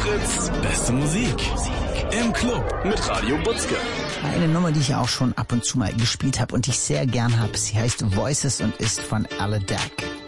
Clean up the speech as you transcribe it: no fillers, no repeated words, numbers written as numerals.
Fritz, beste Musik. Im Club mit Radio Butzke. Eine Nummer, die ich auch schon ab und zu mal gespielt habe und die ich sehr gern habe. Sie heißt Voices und ist von Aloe Deck.